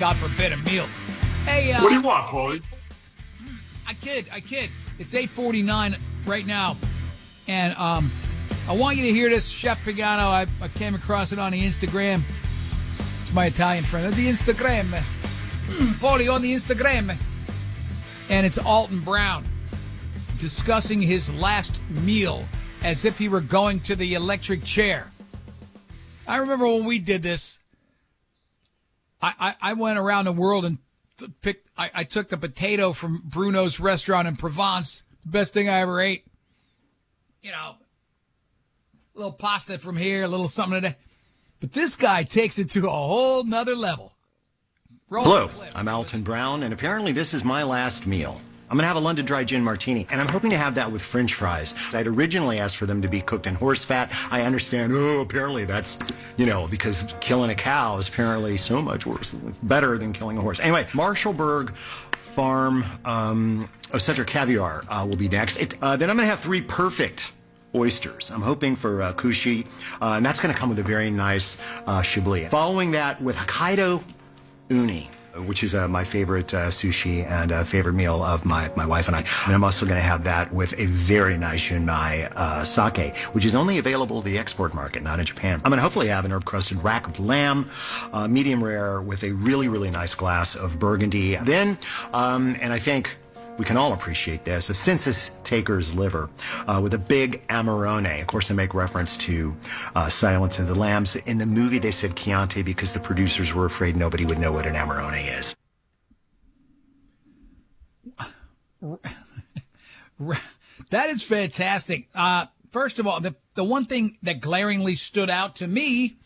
God forbid, a meal. Hey, what do you want, Paulie? I kid. It's 8:49 right now, and I want you to hear this. Chef Pagano, I came across it on the Instagram. It's my Italian friend. The Instagram. Paulie on the Instagram. And it's Alton Brown discussing his last meal as if he were going to the electric chair. I remember when we did this, I went around the world and I took the potato from Bruno's restaurant in Provence, the best thing I ever ate. You know, a little pasta from here, a little something today. But this guy takes it to a whole nother level. Hello, I'm Alton Brown, and apparently this is my last meal. I'm going to have a London Dry Gin Martini, and I'm hoping to have that with French fries. I'd originally asked for them to be cooked in horse fat. I understand, apparently that's, because killing a cow is apparently so much worse, better than killing a horse. Anyway, Marshallberg Farm Cedric caviar will be next. Then I'm going to have 3 perfect oysters. I'm hoping for kushi, and that's going to come with a very nice chablis. Following that with Hokkaido uni, which is my favorite sushi and favorite meal of my wife and I. And I'm also going to have that with a very nice Yunmai sake, which is only available at the export market, not in Japan. I'm going to hopefully have an herb-crusted rack of lamb, medium rare, with a really, really nice glass of Burgundy. Then, and I think we can all appreciate this, a census taker's liver with a big Amarone. Of course, I make reference to Silence of the Lambs. In the movie, they said Chianti because the producers were afraid nobody would know what an Amarone is. That is fantastic. First of all, the one thing that glaringly stood out to me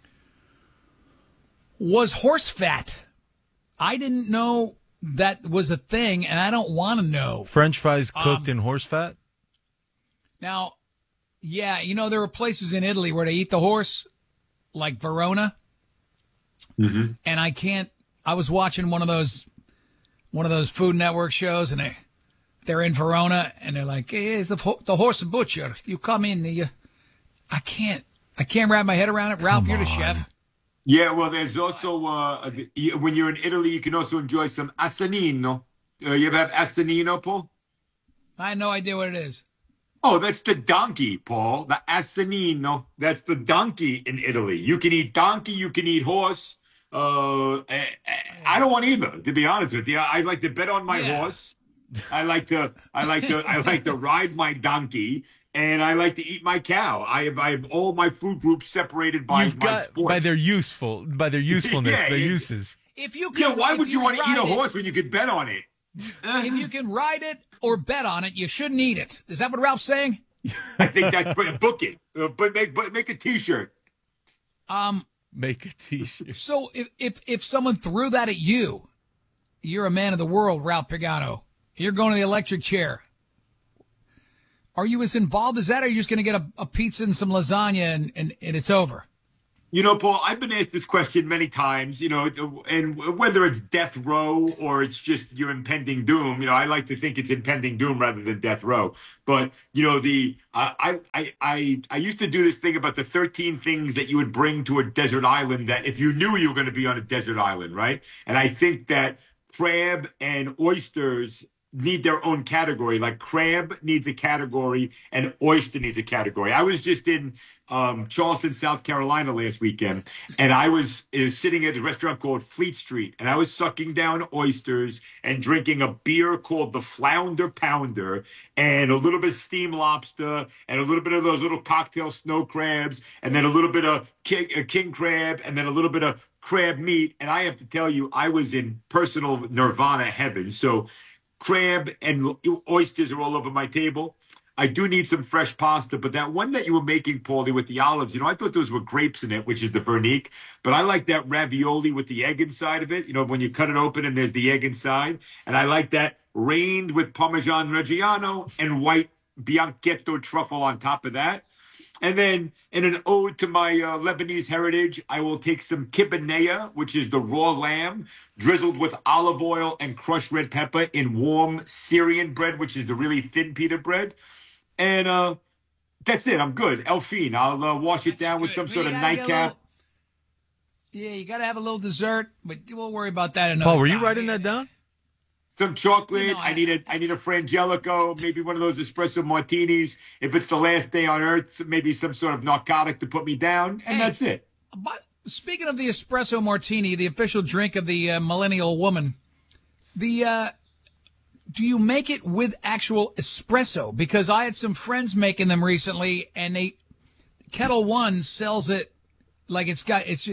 was horse fat. I didn't know that was a thing, and I don't want to know. French fries cooked in horse fat? Now, yeah, there are places in Italy where they eat the horse, like Verona. Mm-hmm. And I was watching one of those Food Network shows, and they're in Verona, and they're like, hey, it's the horse butcher. You come in, I can't wrap my head around it. Ralph, you're the chef. Yeah, well, there's also, when you're in Italy, you can also enjoy some asanino. You ever have asanino, Paul? I had no idea what it is. Oh, that's the donkey, Paul. The asanino. That's the donkey in Italy. You can eat donkey, you can eat horse. I don't want either, to be honest with you. I like to bet on my horse. I like to ride my donkey. And I like to eat my cow. I have all my food groups separated by sport. By their usefulness, their uses. If you can, why would you want to eat a horse when you could bet on it? If you can ride it or bet on it, you shouldn't eat it. Is that what Ralph's saying? I think that's book it. But make a T-shirt. Make a T-shirt. So if someone threw that at you, you're a man of the world, Ralph Pagano. You're going to the electric chair. Are you as involved as that, or are you just going to get a pizza and some lasagna and it's over? Paul, I've been asked this question many times, and whether it's death row or it's just your impending doom, I like to think it's impending doom rather than death row. But, I used to do this thing about the 13 things that you would bring to a desert island that if you knew you were going to be on a desert island, right? And I think that crab and oysters need their own category. Like crab needs a category and oyster needs a category. I was just in Charleston, South Carolina last weekend, and I was sitting at a restaurant called Fleet Street, and I was sucking down oysters and drinking a beer called the Flounder Pounder and a little bit of steamed lobster and a little bit of those little cocktail snow crabs and then a little bit of king crab and then a little bit of crab meat. And I have to tell you, I was in personal nirvana heaven. So crab and oysters are all over my table. I do need some fresh pasta, but that one that you were making, Paulie, with the olives, I thought those were grapes in it, which is the vernique. But I like that ravioli with the egg inside of it, when you cut it open and there's the egg inside. And I like that rained with Parmesan Reggiano and white Bianchetto truffle on top of that. And then in an ode to my Lebanese heritage, I will take some kibbeh, which is the raw lamb, drizzled with olive oil and crushed red pepper in warm Syrian bread, which is the really thin pita bread. And that's it. I'm good. Elfine. I'll wash it down with some sort of nightcap. Yeah, you got to have a little dessert, but we'll worry about that another Paul, were you time. writing that down? Some chocolate. You know, I need a Frangelico, maybe one of those espresso martinis. If it's the last day on earth, maybe some sort of narcotic to put me down, and that's it. But speaking of the espresso martini, the official drink of the millennial woman, do you make it with actual espresso? Because I had some friends making them recently, and Kettle One sells it like they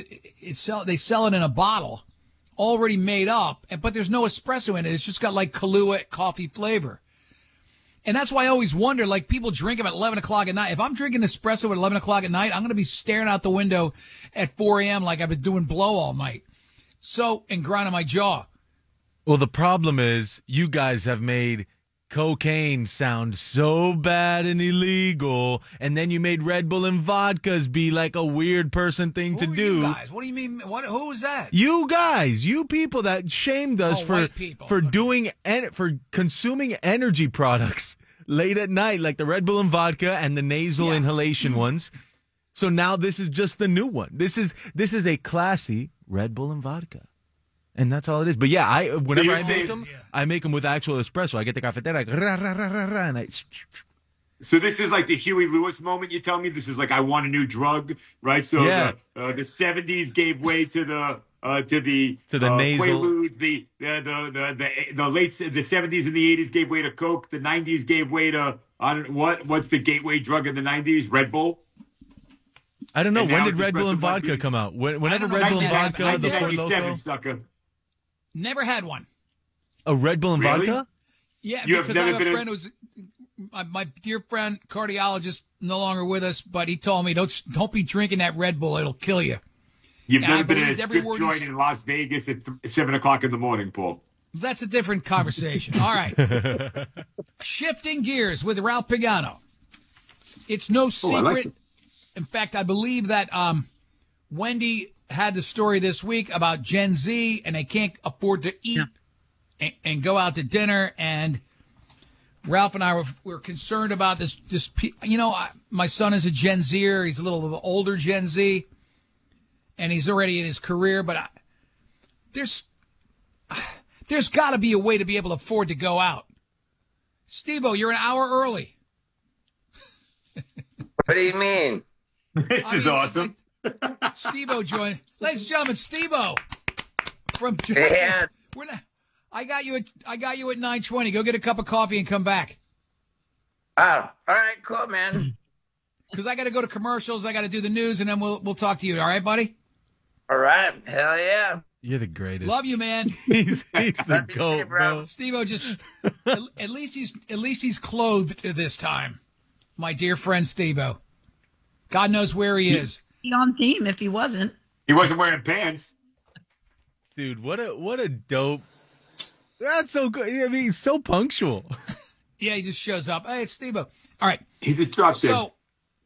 sell it in a bottle, already made up, but there's no espresso in it. It's just got like Kahlua coffee flavor. And that's why I always wonder, like, people drink them at 11 o'clock at night. If I'm drinking espresso at 11 o'clock at night, I'm going to be staring out the window at 4 a.m. like I've been doing blow all night. And grinding my jaw. Well, the problem is you guys have made cocaine sound so bad and illegal, and then you made Red Bull and vodkas be like a weird person thing to do. You guys? What do you mean? Who was that? You guys, you people that shamed us for consuming energy products late at night, like the Red Bull and vodka and the nasal inhalation ones. So now this is just the new one. This is a classy Red Bull and vodka. And that's all it is. But yeah, whenever I make them with actual espresso. I get the cafetera, and I. So this is like the Huey Lewis moment. You tell me this is like I want a new drug, right? So yeah. the 70s gave way to the nasal. Quaalude. The late the 70s and the 80s gave way to Coke. The 90s gave way to what's the gateway drug in the 90s? Red Bull. I don't know. When did Red Bull and vodka come out? Whenever Red Bull and vodka, the Four Loko. Sucker. Never had one. A Red Bull and vodka? Yeah, because I have a friend who's my dear friend, cardiologist, no longer with us, but he told me don't be drinking that Red Bull; it'll kill you. You've never been in a strip joint in Las Vegas at 7 o'clock in the morning, Paul. That's a different conversation. All right, shifting gears with Ralph Pagano. It's no secret. Like it. In fact, I believe that Wendy had the story this week about Gen Z and they can't afford to eat and go out to dinner. And Ralph and I were concerned about this. My son is a Gen Zer. He's a little older Gen Z, and he's already in his career. But there's got to be a way to be able to afford to go out. Steve-O, you're an hour early. What do you mean? This is awesome. Steve-O joined. Ladies and gentlemen, Steve-O from Yeah. I got you at 9:20. Go get a cup of coffee and come back. Oh, all right, cool, man. Because I got to go to commercials. I got to do the news, and then we'll talk to you. All right, buddy? All right, hell yeah. You're the greatest. Love you, man. He's the GOAT, bro. Steve-O just at least he's clothed this time. My dear friend Steve-O. God knows where he is. Be on theme if he wasn't. He wasn't wearing pants. Dude, what a dope. That's so good. I mean, he's so punctual. Yeah, he just shows up. Hey, it's Steve-O. All right. He just dropped in. So,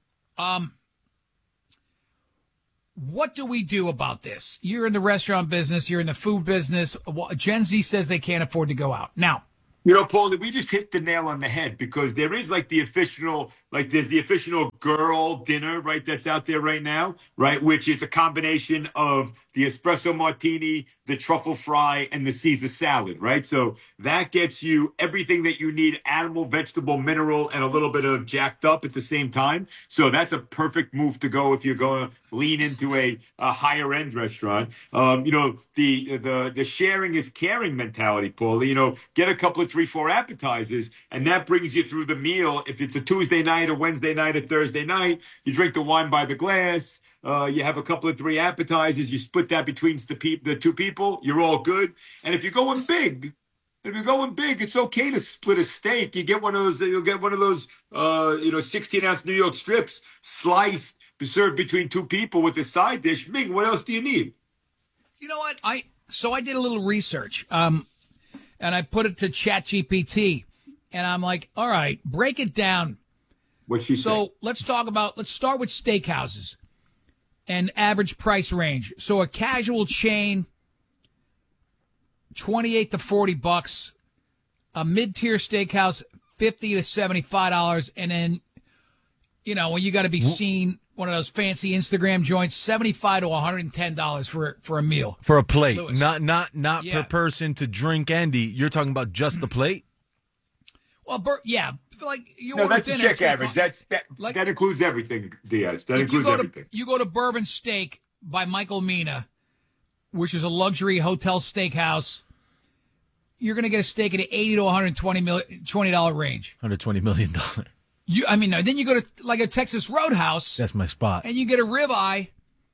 what do we do about this? You're in the restaurant business. You're in the food business. Gen Z says they can't afford to go out. Now, Paul, we just hit the nail on the head because there is there's the official girl dinner, right? That's out there right now, right? Which is a combination of the espresso martini, the truffle fry, and the Caesar salad, right? So that gets you everything that you need, animal, vegetable, mineral, and a little bit of jacked up at the same time. So that's a perfect move to go if you're going to lean into a higher end restaurant. The sharing is caring mentality, Paul. Get a couple of 3-4 appetizers, and that brings you through the meal. If it's a Tuesday night, a Wednesday night, a Thursday night, you drink the wine by the glass. You have a couple of 3 appetizers. You split that between the two people. You're all good. And if you're going big, it's okay to split a steak. You get one of those. You'll get one of those. 16-ounce New York strips sliced, served between 2 people with a side dish. Ming, what else do you need? You know what? I did a little research, and I put it to ChatGPT, and I'm like, all right, break it down. What'd she say? So let's start with steakhouses and average price range. So a casual chain, $28 to $40, a mid-tier steakhouse, $50 to $75, and then, when you got to be seen one of those fancy Instagram joints, $75 to $110 for a meal. For a plate, Louis. not Yeah. per person to drink and eat. You're talking about just the plate? Well, like you No, order that's a dinner. check it's gonna average. cost- That includes everything, Diaz. That if includes everything. You go to Bourbon Steak by Michael Mina, which is a luxury hotel steakhouse. You're going to get a steak at an $80 to $120 range. $120 million. Then you go to like a Texas Roadhouse. That's my spot. And you get a ribeye,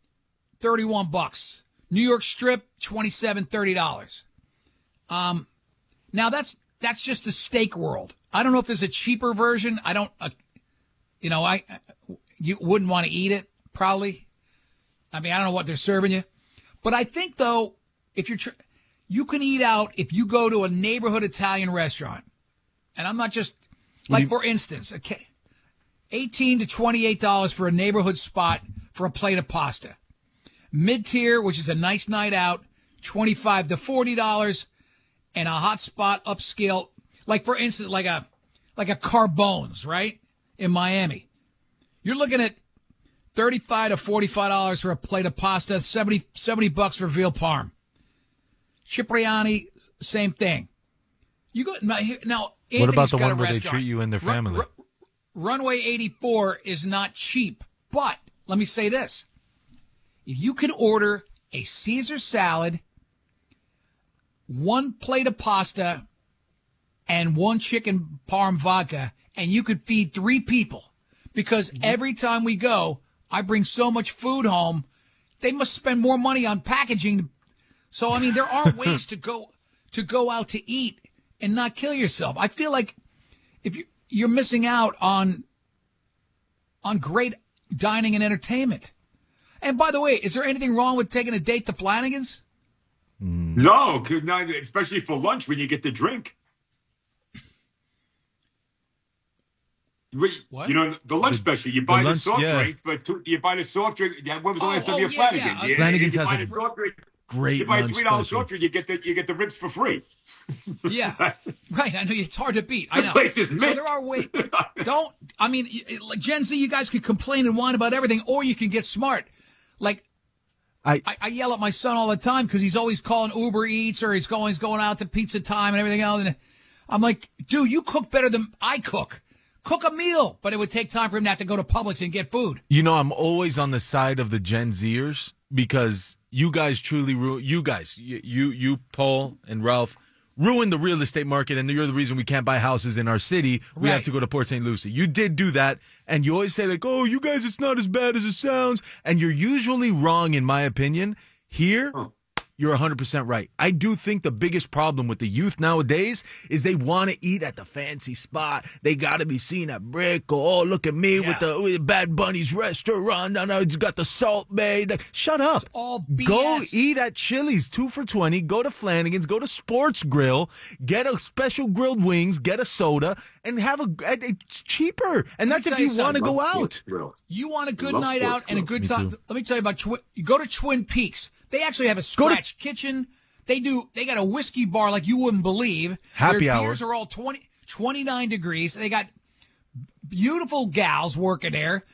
$31. New York Strip, $27, $30. Now that's just the steak world. I don't know if there's a cheaper version. I don't, you wouldn't want to eat it probably. I don't know what they're serving you, but I think though, if you can eat out if you go to a neighborhood Italian restaurant, and I'm not just for instance, okay, $18 to $28 for a neighborhood spot for a plate of pasta. Mid-tier, which is a nice night out, $25 to $40, and a hot spot upscale, like for instance, like a Carbone's, right? In Miami. You're looking at $35 to $45 for a plate of pasta, $70 for veal parm. Cipriani, same thing. You go now. Anthony's What about the got one a where they restaurant. treat you and their family? Runway 84 is not cheap, but let me say this. If you can order a Caesar salad, one plate of pasta, and one chicken parm vodka, and you could feed 3 people, because every time we go, I bring so much food home, they must spend more money on packaging. So, there are ways to go out to eat and not kill yourself. I feel like if you're missing out on great dining and entertainment. And by the way, is there anything wrong with taking a date to Flanagan's? No, especially for lunch when you get the drink. What? The lunch special. You buy the lunch, soft yeah. drink, but you buy the soft drink. When was the last time you had yeah, Flanagan's? yeah. Flanagan's You has buy a the soft drink. Great You buy a lunch $3 special. soft drink, you get the ribs for free. Yeah, right. I know it's hard to beat. I know. The place is So mint. there are ways. Like Gen Z, you guys could complain and whine about everything, or you can get smart. Like, I yell at my son all the time because he's always calling Uber Eats or he's going out to pizza time and everything else. And I'm like, dude, you cook better than I cook. Cook a meal, but it would take time for him to have to go to Publix and get food. I'm always on the side of the Gen Zers because you guys truly you Paul and Ralph ruined the real estate market, and you're the reason we can't buy houses in our city. We Right. have to go to Port St. Lucie. You did do that, and you always say like, "Oh, you guys, it's not as bad as it sounds," and you're usually wrong in my opinion. Here, you're 100% right. I do think the biggest problem with the youth nowadays is they want to eat at the fancy spot. They got to be seen at Brick or, oh, look at me with the Bad Bunny's restaurant. And it's got the Salt Bay. Shut up. all BS. Go eat at Chili's, 2 for $20. Go to Flanagan's. Go to Sports Grill. Get a special grilled wings. Get a soda. And it's cheaper. And that's if tell you you want to something. go out. You want a good love night Sports out and a Grill. good Me time. too. Let me tell you about you go to Twin Peaks. They actually have a scratch kitchen. They got a whiskey bar like you wouldn't believe. Happy Their hour. beers are all 29 degrees. They got beautiful gals working there.